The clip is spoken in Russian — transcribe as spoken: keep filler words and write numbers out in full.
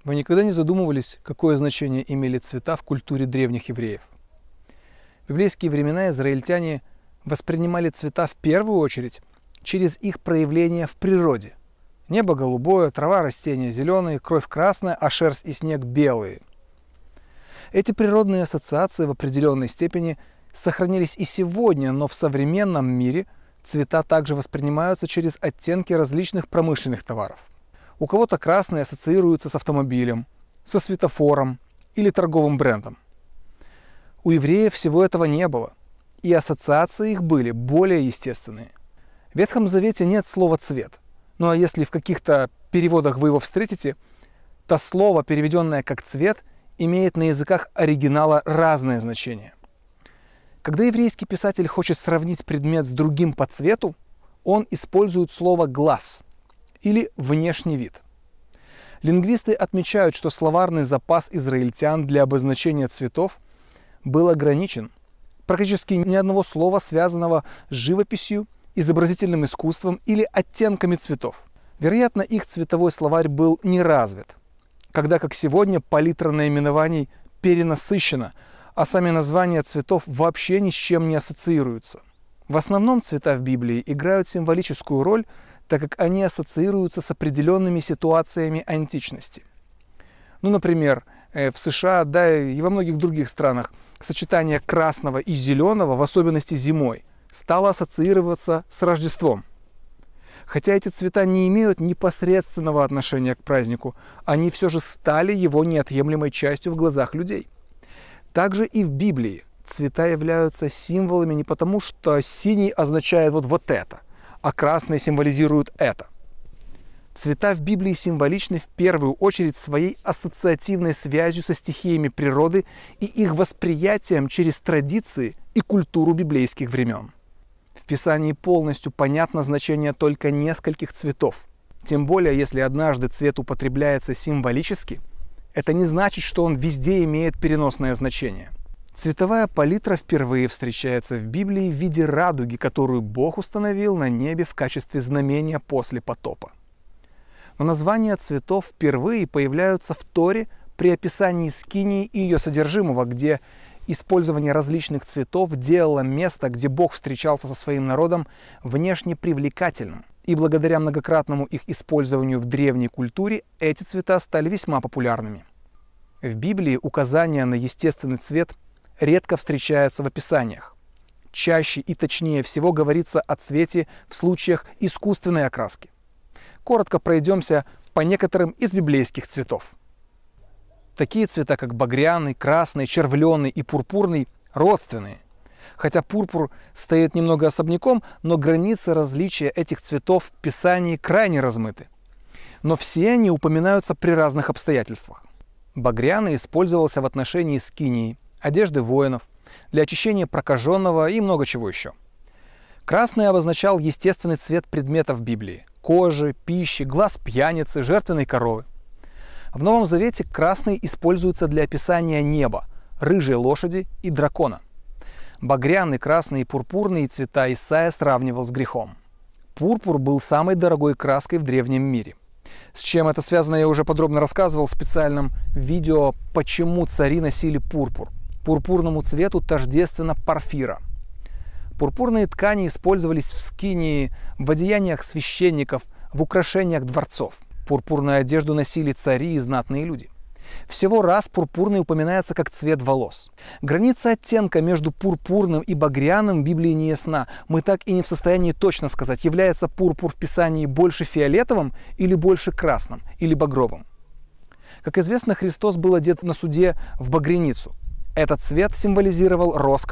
Вы никогда не задумывались, какое значение имели цвета в культуре древних евреев? В библейские времена израильтяне воспринимали цвета в первую очередь через их проявление в природе. Небо голубое, трава, растения зеленые, кровь красная, а шерсть и снег белые. Эти природные ассоциации в определенной степени сохранились и сегодня, но в современном мире цвета также воспринимаются через оттенки различных промышленных товаров. У кого-то красный ассоциируется с автомобилем, со светофором или торговым брендом. У евреев всего этого не было, и ассоциации их были более естественные. В Ветхом Завете нет слова «цвет», ну а если в каких-то переводах вы его встретите, то слово, переведенное как «цвет», имеет на языках оригинала разное значение. Когда еврейский писатель хочет сравнить предмет с другим по цвету, он использует слово «глаз» или «внешний вид». Лингвисты отмечают, что словарный запас израильтян для обозначения цветов был ограничен. Практически ни одного слова, связанного с живописью, изобразительным искусством или оттенками цветов. Вероятно, их цветовой словарь был не развит, когда, как сегодня, палитра наименований перенасыщена, а сами названия цветов вообще ни с чем не ассоциируются. В основном цвета в Библии играют символическую роль, так как они ассоциируются с определенными ситуациями античности. Ну, например, в США, да и во многих других странах, сочетание красного и зеленого, в особенности зимой, стало ассоциироваться с Рождеством. Хотя эти цвета не имеют непосредственного отношения к празднику, они все же стали его неотъемлемой частью в глазах людей. Также и в Библии цвета являются символами не потому, что синий означает вот, вот это, а красный символизирует это. Цвета в Библии символичны в первую очередь своей ассоциативной связью со стихиями природы и их восприятием через традиции и культуру библейских времен. В Писании полностью понятно значение только нескольких цветов. Тем более, если однажды цвет употребляется символически, это не значит, что он везде имеет переносное значение. Цветовая палитра впервые встречается в Библии в виде радуги, которую Бог установил на небе в качестве знамения после потопа. Но названия цветов впервые появляются в Торе при описании Скинии и ее содержимого, где использование различных цветов делало место, где Бог встречался со своим народом, внешне привлекательным. И благодаря многократному их использованию в древней культуре эти цвета стали весьма популярными. В Библии указание на естественный цвет редко встречается в описаниях. Чаще и точнее всего говорится о цвете в случаях искусственной окраски. Коротко пройдемся по некоторым из библейских цветов. Такие цвета, как багряный, красный, червленый и пурпурный, родственные. Хотя пурпур стоит немного особняком, но границы различия этих цветов в Писании крайне размыты. Но все они упоминаются при разных обстоятельствах. Багряный использовался в отношении скинии, одежды воинов, для очищения прокаженного и много чего еще. Красный обозначал естественный цвет предметов Библии – кожи, пищи, глаз пьяницы, жертвенной коровы. В Новом Завете красный используется для описания неба, рыжей лошади и дракона. Багряный, красный и пурпурные цвета Исаия сравнивал с грехом. Пурпур был самой дорогой краской в древнем мире. С чем это связано, я уже подробно рассказывал в специальном видео «Почему цари носили пурпур». Пурпурному цвету тождественно порфира. Пурпурные ткани использовались в скинии, в одеяниях священников, в украшениях дворцов. Пурпурную одежду носили цари и знатные люди. Всего раз пурпурный упоминается как цвет волос. Граница оттенка между пурпурным и багряным в Библии не ясна. Мы так и не в состоянии точно сказать, является пурпур в Писании больше фиолетовым или больше красным или багровым. Как известно, Христос был одет на суде в багряницу. Этот цвет символизировал роскошь